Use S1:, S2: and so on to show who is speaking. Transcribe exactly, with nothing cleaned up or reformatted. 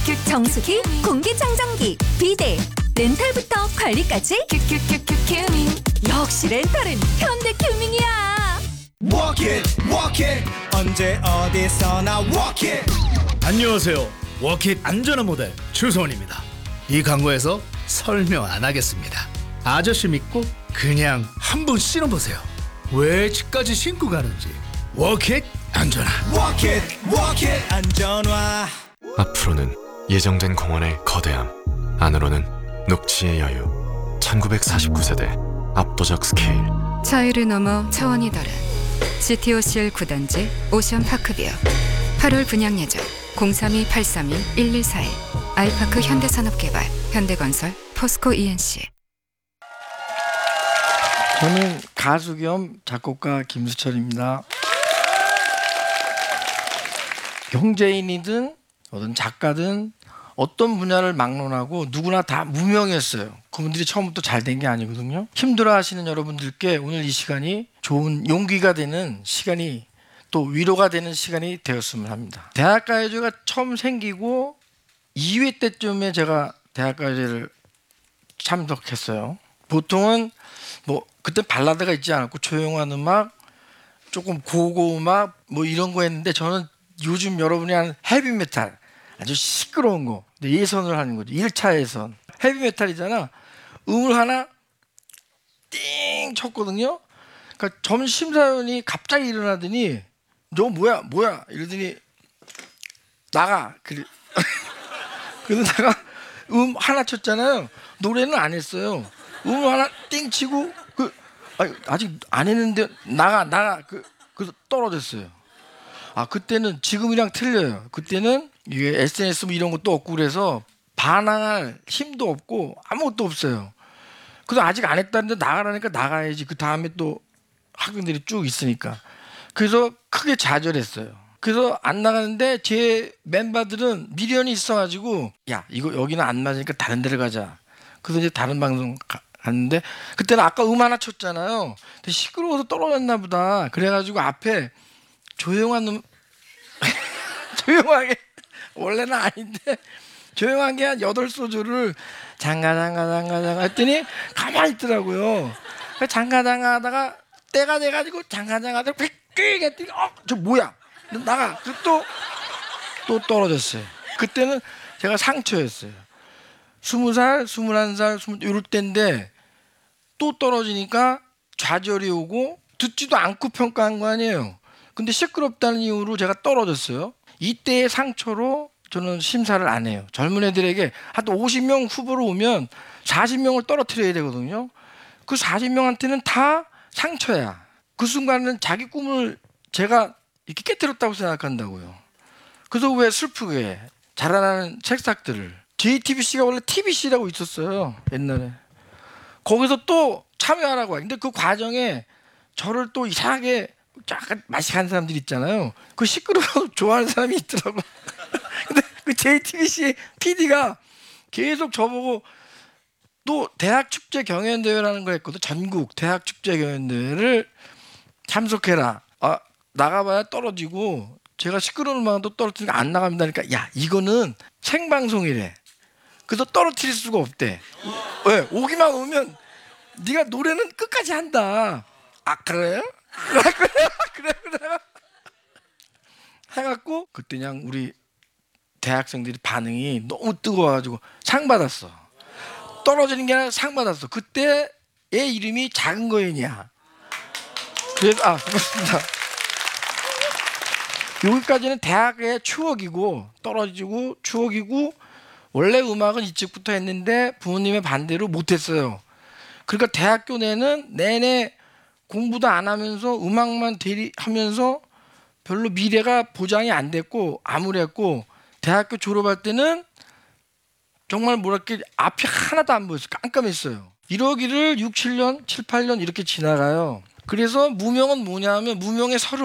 S1: 정수기, 공기청정기, 비데, 렌탈부터 관리까지 큐큐큐큐 큐밍. 역시 렌탈은 현대큐밍이야.
S2: Walk it, walk it. 언제 어디서나 walk it.
S3: 안녕하세요. 워킷 안전한 모델 주소원입니다. 이 광고에서 설명 안 하겠습니다. 아저씨 믿고 그냥 한번 신어보세요. 왜 집까지 신고 가는지. 워킷 안전한.
S2: Walk it, walk it. 안전화.
S4: 앞으로는 예정된 공원의 거대함, 안으로는 녹지의 여유. 천구백사십구 세대 압도적 스케일.
S5: 차이를 넘어 차원이 다른 지티오씨엘 구 단지 오션파크뷰. 팔월 분양 예정 공삼이 팔삼이 일일사일. 아이파크 현대산업개발, 현대건설, 포스코 이엔씨.
S6: 저는 가수 겸 작곡가 김수철입니다. 경제인이든 어떤 작가든 어떤 분야를 막론하고 누구나 다 무명했어요. 그분들이 처음부터 잘 된 게 아니거든요. 힘들어하시는 여러분들께 오늘 이 시간이 좋은 용기가 되는 시간이, 또 위로가 되는 시간이 되었으면 합니다. 대학가요제가 처음 생기고 이 회 때쯤에 제가 대학가요제를 참석했어요. 보통은 뭐 그때 발라드가 있지 않았고 조용한 음악, 조금 고고 음악 뭐 이런 거 했는데, 저는 요즘 여러분이 하는 헤비메탈, 아주 시끄러운 거 예선을 하는 거죠. 일 차 예선 헤비메탈이잖아. 음을 하나 띵 쳤거든요. 그러니까 점심사위원이 갑자기 일어나더니 너 뭐야 뭐야 이러더니 나가. 그래. 그래서 내가 음 하나 쳤잖아요. 노래는 안 했어요. 음 하나 띵 치고 그 아니, 아직 안 했는데 나가 나가 그 그래서 떨어졌어요. 아, 그때는 지금이랑 틀려요. 그때는 이게 에스엔에스 뭐 이런 것도 없고 그래서 반항할 힘도 없고 아무것도 없어요. 그래서 아직 안 했다는데 나가라니까 나가야지. 그 다음에 또 학생들이 쭉 있으니까. 그래서 크게 좌절했어요. 그래서 안 나가는데 제 멤버들은 미련이 있어가지고 야 이거 여기는 안 맞으니까 다른 데를 가자. 그래서 이제 다른 방송 가, 갔는데 그때는 아까 음 하나 쳤잖아요. 근데 시끄러워서 떨어졌나 보다. 그래가지고 앞에 조용한 음 조용하게, 원래는 아닌데 조용한 게 한 여덟 소절을 장가 장가 장가 장가 했더니 가만히 있더라고요. 장가 장가 하다가 때가 돼가지고 장가 장가 하다가 휙 했더니 어? 저 뭐야? 나가. 또, 또 떨어졌어요. 그때는 제가 상처였어요. 스무 살, 스물한 살, 스물 이럴 때인데 또 떨어지니까 좌절이 오고 듣지도 않고 평가한 거 아니에요. 근데 시끄럽다는 이유로 제가 떨어졌어요. 이때의 상처로 저는 심사를 안 해요. 젊은 애들에게 한 오십 명 후보로 오면 사십 명을 떨어뜨려야 되거든요. 그 사십 명한테는 다 상처야. 그 순간은 자기 꿈을 제가 이렇게 깨뜨렸다고 생각한다고요. 그래서 왜 슬프게 자라나는 책삭들을, 제이티비씨가 원래 티비씨라고 있었어요 옛날에. 거기서 또 참여하라고 해요. 근데 그 과정에 저를 또 이상하게 약간 맛이 간 사람들 있잖아요. 그 시끄러워서 좋아하는 사람이 있더라고. 근데 그 제이티비씨 피디가 계속 저보고 또 대학 축제 경연 대회라는 거 했거든. 전국 대학 축제 경연 대회를 참석해라. 아, 나가봐야 떨어지고 제가 시끄러운 음악도 떨어뜨리니까 안 나갑니다. 그러니까 야 이거는 생방송이래. 그래서 떨어뜨릴 수가 없대. 왜? 오기만 오면 네가 노래는 끝까지 한다. 아 그래요? 그래 그래 그래 해갖고 그때 그냥 우리 대학생들이 반응이 너무 뜨거워가지고 상 받았어. 떨어지는 게 아니라 상 받았어. 그때의 이름이 작은 거인이야. 그래서 아 그렇습니다. 여기까지는 대학의 추억이고 떨어지고 추억이고, 원래 음악은 이쪽부터 했는데 부모님의 반대로 못했어요. 그러니까 대학교 내는 내내 공부도 안 하면서 음악만 대리하면서 별로 미래가 보장이 안 됐고 암울했고, 대학교 졸업할 때는 정말 뭐랄까 앞이 하나도 안 보였어요. 깜깜했어요. 이러기를 육, 칠 년, 칠, 팔 년 이렇게 지나가요. 그래서 무명은 뭐냐 하면 무명의 서른